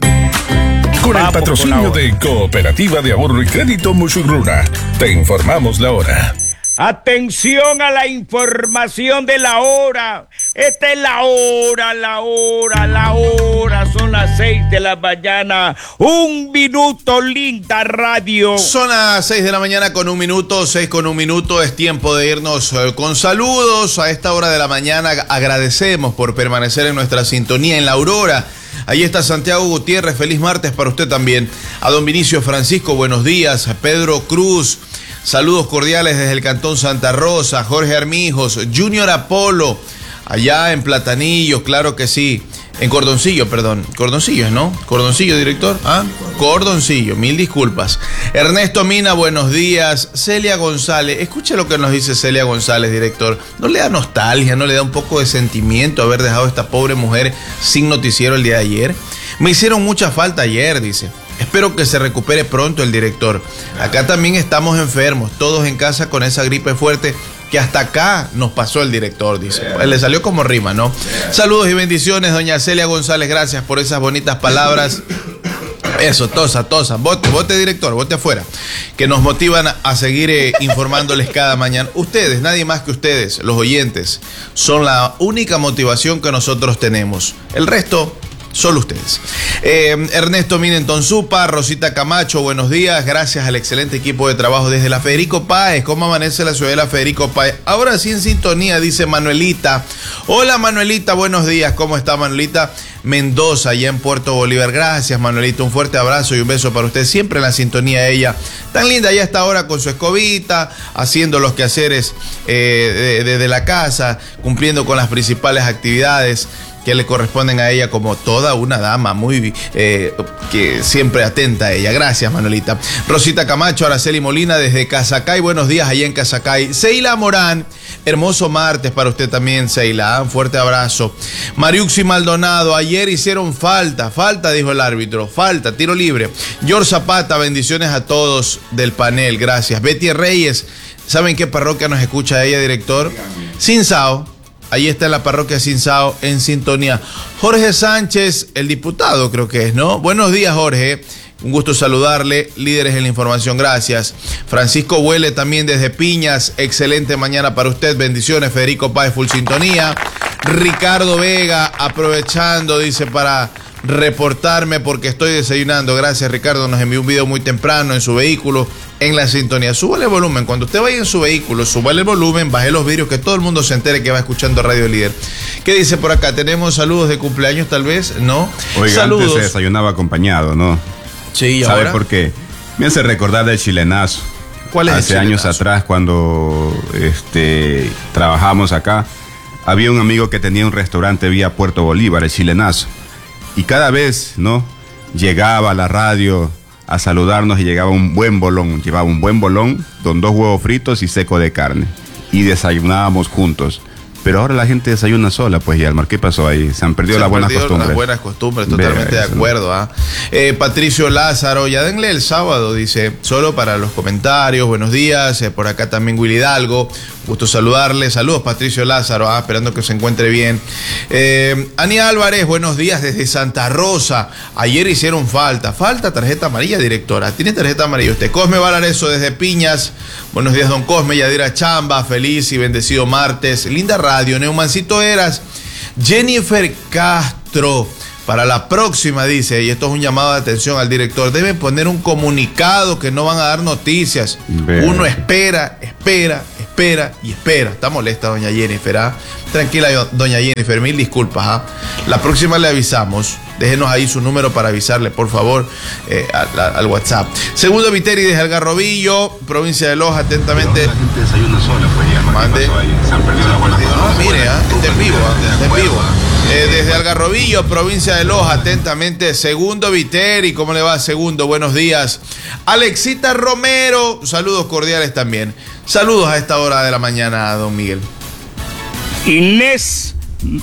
S5: Con el patrocinio de Cooperativa de Ahorro y Crédito Musurruna, te informamos la hora.
S3: Atención a la información de la hora. Esta es la hora, la hora, la hora. Son las seis de la mañana. Un minuto, linda radio.
S1: Son las seis de la mañana con un minuto, seis con un minuto. Es tiempo de irnos con saludos. A esta hora de la mañana agradecemos por permanecer en nuestra sintonía en la Aurora. Ahí está Santiago Gutiérrez, feliz martes para usted también. A don Vinicio Francisco, buenos días. A Pedro Cruz, saludos cordiales desde el Cantón Santa Rosa. Jorge Armijos, Junior Apolo, allá en Platanillos, claro que sí. En Cordoncillo, perdón. Cordoncillo, ¿no? Cordoncillo, director. ¿Ah? Cordoncillo, mil disculpas. Ernesto Mina, buenos días. Celia González, escuche lo que nos dice Celia González, director. ¿No le da nostalgia, no le da un poco de sentimiento haber dejado a esta pobre mujer sin noticiero el día de ayer? Me hicieron mucha falta ayer, dice. Espero que se recupere pronto el director. Acá también estamos enfermos, todos en casa con esa gripe fuerte que hasta acá nos pasó el director, dice. Pues le salió como rima, ¿no? Saludos y bendiciones, doña Celia González, gracias por esas bonitas palabras. Eso, tosa, tosa, vote, vote director, vote afuera, que nos motivan a seguir eh, informándoles cada mañana. Ustedes, nadie más que ustedes, los oyentes, son la única motivación que nosotros tenemos. El resto, solo ustedes. Eh, Ernesto Minenton Zupa, Rosita Camacho, buenos días. Gracias al excelente equipo de trabajo desde la Federico Páez. ¿Cómo amanece la ciudad de la Federico Páez? Ahora sí en sintonía, dice Manuelita. Hola Manuelita, buenos días. ¿Cómo está Manuelita? Mendoza, allá en Puerto Bolívar. Gracias Manuelita, un fuerte abrazo y un beso para usted. Siempre en la sintonía ella. Tan linda, ya está ahora con su escobita, haciendo los quehaceres eh, desde de, de la casa, cumpliendo con las principales actividades que le corresponden a ella como toda una dama, muy eh, que siempre atenta a ella. Gracias, Manuelita. Rosita Camacho, Araceli Molina desde Casacay, buenos días allá en Casacay. Seila Morán, hermoso martes para usted también, Seila, un fuerte abrazo. Mariuxi Maldonado, ayer hicieron falta, falta dijo el árbitro, falta, tiro libre. George Zapata, bendiciones a todos del panel, gracias. Betty Reyes, ¿saben qué parroquia nos escucha ella, director? Sinsao. Ahí está en la parroquia Sinsao en sintonía. Jorge Sánchez, el diputado creo que es, ¿no? Buenos días, Jorge. Un gusto saludarle. Líderes en la información, gracias. Francisco Huele también desde Piñas. Excelente mañana para usted. Bendiciones. Federico Páez, full sintonía. Ricardo Vega, aprovechando, dice, para reportarme porque estoy desayunando. Gracias, Ricardo. Nos envió un video muy temprano en su vehículo, en la sintonía. Súbale el volumen. Cuando usted vaya en su vehículo, súbale el volumen, baje los vidrios, que todo el mundo se entere que va escuchando Radio Líder. ¿Qué dice por acá? ¿Tenemos saludos de cumpleaños tal vez? ¿No?
S2: Oiga,
S1: saludos.
S2: Antes se desayunaba acompañado, ¿no?
S1: Sí, ¿y
S2: ¿sabe
S1: ahora?
S2: por qué? Me hace recordar del chilenazo.
S1: ¿Cuál es
S2: Hace
S1: el
S2: años
S1: chilenazo?
S2: atrás, cuando este, trabajamos acá, había un amigo que tenía un restaurante vía Puerto Bolívar, el chilenazo. Y cada vez, ¿no? Llegaba a la radio a saludarnos y llegaba un buen bolón. Llevaba un buen bolón con dos huevos fritos y seco de carne. Y desayunábamos juntos. Pero ahora la gente desayuna sola, pues, Yalmar, ¿qué pasó ahí? Se han perdido las buenas costumbres.
S1: Las buenas costumbres, totalmente Vea, de acuerdo. ¿Ah? Eh, Patricio Lázaro, ya denle el sábado, dice, solo para los comentarios, buenos días. Eh, por acá también Willy Hidalgo, gusto saludarle. Saludos, Patricio Lázaro, ah, esperando que se encuentre bien. Eh, Ani Álvarez, buenos días desde Santa Rosa. Ayer hicieron falta. Falta tarjeta amarilla, directora. Tiene tarjeta amarilla usted. Cosme Valareso desde Piñas. Buenos días, don Cosme. Yadira Chamba, feliz y bendecido martes. Linda radio. Neumancito Eras. Jennifer Castro. Para la próxima, dice, y esto es un llamado de atención al director, deben poner un comunicado que no van a dar noticias. Bien. Uno espera, espera, espera y espera. Está molesta doña Jennifer, ¿ah? Tranquila, doña Jennifer, mil disculpas, ¿ah? La próxima le avisamos. Déjenos ahí su número para avisarle, por favor, eh, al, al WhatsApp. Segundo Viteri desde Algarrobillo, provincia de Loja, atentamente.
S2: La gente desayuna sola, pues, ya.
S1: Mande. Se han perdido la buena costumbre. No, mire, ¿ah? Está en vivo, ¿ah? Está en vivo. Eh, desde Algarrobillo, provincia de Loja, atentamente, Segundo Viteri. ¿Cómo le va, Segundo? Buenos días. Alexita Romero, saludos cordiales también. Saludos a esta hora de la mañana, don Miguel.
S3: Inés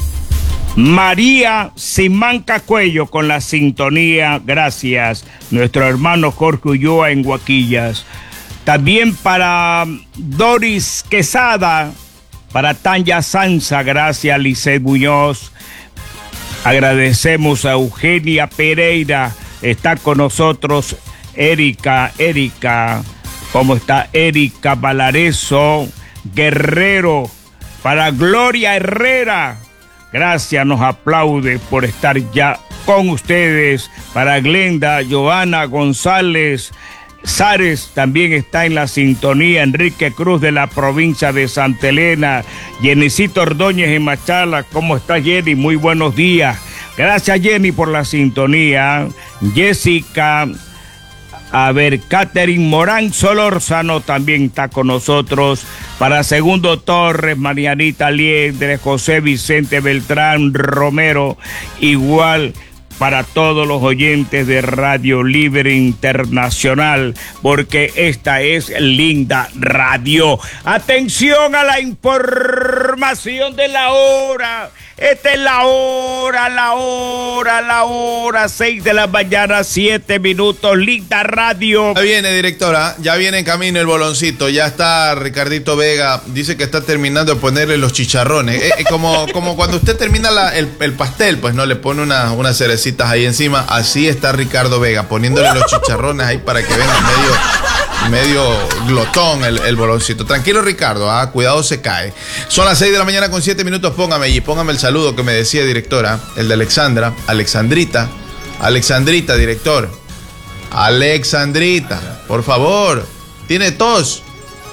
S3: María Simanca Cuello con la sintonía, gracias. Nuestro hermano Jorge Ulloa en Guaquillas. También para Doris Quesada, para Tanya Sanza, gracias. Lisset Muñoz. Agradecemos a Eugenia Pereira, está con nosotros Erika, Erika, ¿cómo está Erika Valareso Guerrero? Para Gloria Herrera, gracias, nos aplaude por estar ya con ustedes. Para Glenda, Joana González Sares también está en la sintonía. Enrique Cruz de la provincia de Santa Elena. Jenicito Ordóñez en Machala. ¿Cómo está, Jenny? Muy buenos días. Gracias, Jenny, por la sintonía. Jessica, a ver, Catherine Morán Solórzano también está con nosotros. Para Segundo Torres, Marianita Liendre, José Vicente Beltrán Romero, igual para todos los oyentes de Radio Libre Internacional, porque esta es Linda Radio. Atención a la información de la hora. Esta es la hora, la hora, la hora, seis de la mañana, siete minutos, Linda Radio.
S1: Ya viene, directora, ya viene en camino el boloncito, ya está Ricardito Vega, dice que está terminando de ponerle los chicharrones. Eh, eh, como, como cuando usted termina la, el, el pastel, pues no le pone una, unas cerecitas ahí encima, así está Ricardo Vega, poniéndole los chicharrones ahí para que venga medio, medio glotón el, el boloncito. Tranquilo, Ricardo, ah, cuidado, se cae. Son las seis de la mañana con siete minutos, póngame allí, póngame el saludo. Saludo que me decía, directora, el de Alexandra, Alexandrita, Alexandrita, director, Alexandrita, por favor, tiene tos,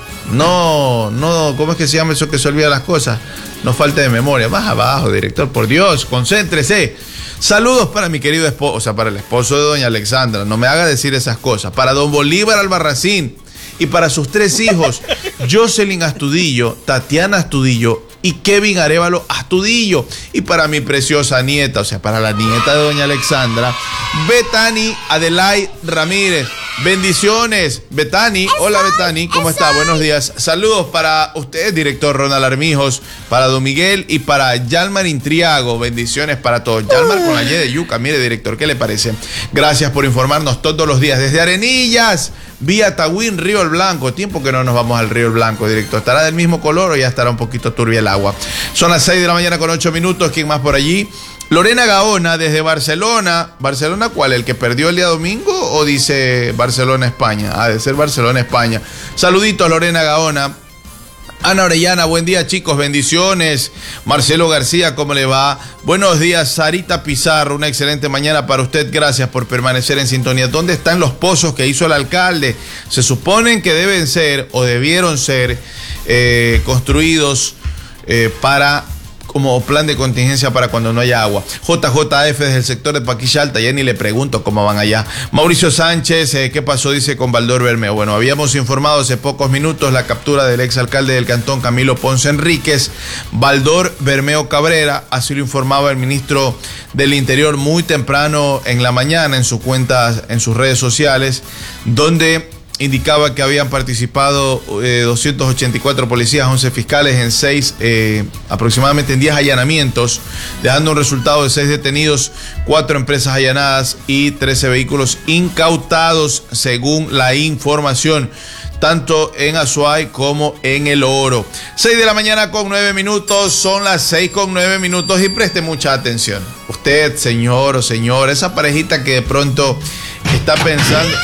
S1: no, no, ¿cómo es que se llama eso que se olvida las cosas? No falta de memoria, más abajo, director, por Dios, concéntrese. Saludos para mi querido esposo, o sea, para el esposo de doña Alexandra, no me haga decir esas cosas, para don Bolívar Albarracín y para sus tres hijos, Jocelyn Astudillo, Tatiana Astudillo y Kevin Arevalo Astudillo. Y para mi preciosa nieta, o sea, para la nieta de doña Alexandra, Betani Adelaide Ramírez. Bendiciones, Betani. Hola, Betani, ¿cómo está? Buenos días. Saludos para usted, director Ronald Armijos, para don Miguel y para Yalmar Intriago. Bendiciones para todos. Yalmar con la Y de yuca. Mire, director, ¿qué le parece? Gracias por informarnos todos los días desde Arenillas, vía Tahuín, Río el Blanco. Tiempo que no nos vamos al Río el Blanco, director. ¿Estará del mismo color o ya estará un poquito turbia el agua? Son las seis de la mañana con ocho minutos. ¿Quién más por allí? Lorena Gaona desde Barcelona. ¿Barcelona cuál? ¿El que perdió el día domingo o dice Barcelona, España? Ha de ser Barcelona, España. Saluditos, Lorena Gaona. Ana Orellana, buen día, chicos, bendiciones. Marcelo García, ¿cómo le va? Buenos días, Sarita Pizarro, una excelente mañana para usted, gracias por permanecer en sintonía. ¿Dónde están los pozos que hizo el alcalde? Se suponen que deben ser o debieron ser eh, construidos eh, para... como plan de contingencia para cuando no haya agua. J J F desde el sector de Paquilla Alta, ya ni le pregunto cómo van allá. Mauricio Sánchez, eh, ¿qué pasó? Dice con Baldor Bermeo. Bueno, habíamos informado hace pocos minutos la captura del exalcalde del cantón, Camilo Ponce Enríquez, Baldor Bermeo Cabrera, así lo informaba el ministro del Interior muy temprano en la mañana en su cuenta, en sus redes sociales, donde indicaba que habían participado eh, doscientos ochenta y cuatro policías, once fiscales en seis, eh, aproximadamente en diez allanamientos, dejando un resultado de seis detenidos, cuatro empresas allanadas y trece vehículos incautados, según la información, tanto en Azuay como en El Oro. seis de la mañana con nueve minutos, son las seis con nueve minutos y preste mucha atención. Usted, señor o señora, esa parejita que de pronto está pensando...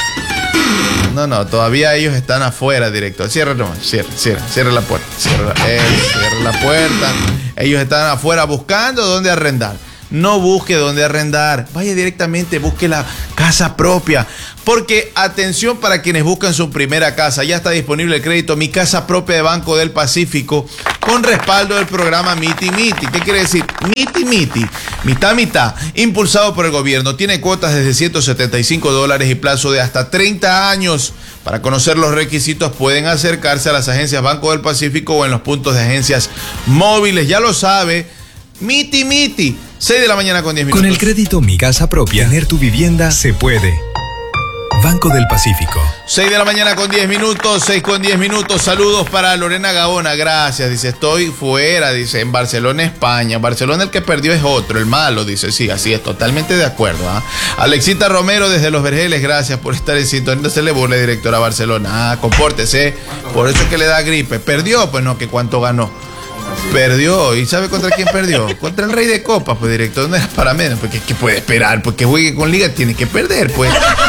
S1: No, no, todavía ellos están afuera, director. Cierra nomás, cierra, cierra, cierra la puerta. Cierra, eh, cierra la puerta. Ellos están afuera buscando dónde arrendar. No busque dónde arrendar. Vaya directamente, busque la casa propia. Porque, atención para quienes buscan su primera casa, ya está disponible el crédito Mi Casa Propia de Banco del Pacífico con respaldo del programa Miti Miti. ¿Qué quiere decir? Miti Miti, mitad mitad, impulsado por el gobierno. Tiene cuotas desde ciento setenta y cinco dólares y plazo de hasta treinta años. Para conocer los requisitos pueden acercarse a las agencias Banco del Pacífico o en los puntos de agencias móviles. Ya lo sabe, Miti Miti. seis de la mañana con diez minutos.
S4: Con el crédito Mi Casa Propia, tener tu vivienda se puede. Banco del Pacífico.
S1: seis de la mañana con diez minutos, seis con diez minutos. Saludos para Lorena Gaona, gracias. Dice, estoy fuera, dice, en Barcelona, España. Barcelona el que perdió es otro, el malo, dice, sí, así es, totalmente de acuerdo. ¿eh? Alexita Romero desde Los Vergeles, gracias por estar en sintonía. No se le burle, directora Barcelona. Ah, compórtese, por eso es que le da gripe. Perdió, pues no, que cuánto ganó. Perdió, ¿y sabe contra quién perdió? Contra el Rey de Copas, pues director, no era para menos, porque ¿qué puede esperar? Porque juegue con Liga, tiene que perder, pues.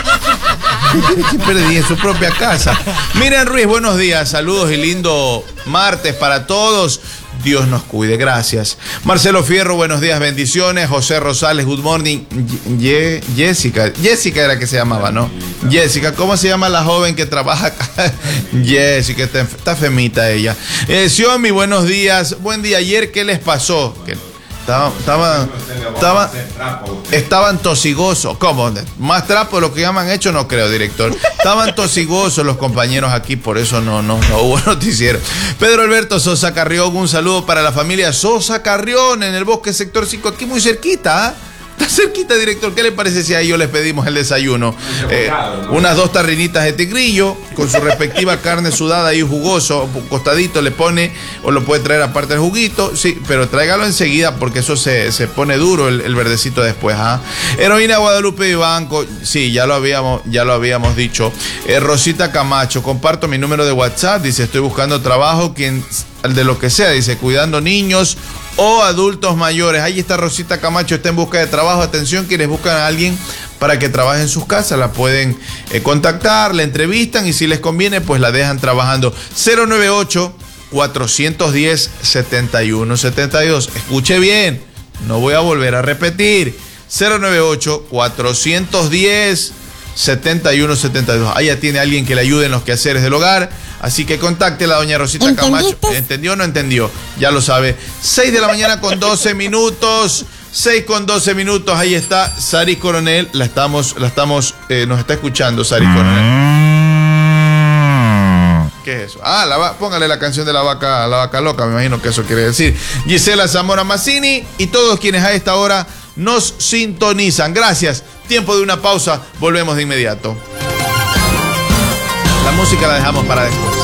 S1: Tiene que perder en su propia casa. Miriam Ruiz, buenos días, saludos y lindo martes para todos. Dios nos cuide, gracias. Marcelo Fierro, buenos días, bendiciones. José Rosales, good morning. Ye, Jessica, Jessica era que se llamaba, ¿no? Jessica, ¿cómo se llama la joven que trabaja acá? Jessica, está, está femita ella. Eh, Xiomi, buenos días. Buen día, ayer, ¿qué les pasó? ¿Qué? Estaban, estaban, estaban, estaban tosigosos. ¿Cómo? Más trapo de lo que ya me han hecho, no creo, director. Estaban tosigosos los compañeros aquí, por eso no, no, no hubo noticiero. Pedro Alberto Sosa Carrión, un saludo para la familia Sosa Carrión en el Bosque Sector cinco, aquí muy cerquita, ¿eh? Está cerquita, director. ¿Qué le parece si a ellos les pedimos el desayuno? Eh, unas dos tarrinitas de tigrillo con su respectiva carne sudada y jugoso, un costadito le pone, o lo puede traer aparte del juguito, sí, pero tráigalo enseguida porque eso se, se pone duro el, el verdecito después. ¿ah? Heroína Guadalupe Vivanco, sí, ya lo habíamos, ya lo habíamos dicho. Eh, Rosita Camacho, comparto mi número de WhatsApp, dice, estoy buscando trabajo, quien, de lo que sea, dice, cuidando niños o adultos mayores. Ahí está Rosita Camacho, está en busca de trabajo. Atención, quienes buscan a alguien para que trabaje en sus casas, la pueden eh, contactar, la entrevistan y si les conviene, pues la dejan trabajando. cero nueve ocho, cuatro uno cero, siete uno siete dos. Escuche bien, no voy a volver a repetir. cero nueve ocho, cuatro uno cero, siete uno siete dos. Ahí ya tiene alguien que le ayude en los quehaceres del hogar. Así que contacte a la doña Rosita Camacho. ¿Entendió o no entendió? Ya lo sabe. seis de la mañana con doce minutos. seis con doce minutos. Ahí está Saris Coronel. La estamos, la estamos, eh, nos está escuchando Saris Coronel. ¿Qué es eso? Ah, la, póngale la canción de la vaca, la vaca loca. Me imagino que eso quiere decir. Gisela Zamora Mazzini y todos quienes a esta hora nos sintonizan. Gracias. Tiempo de una pausa. Volvemos de inmediato. La música la dejamos para después.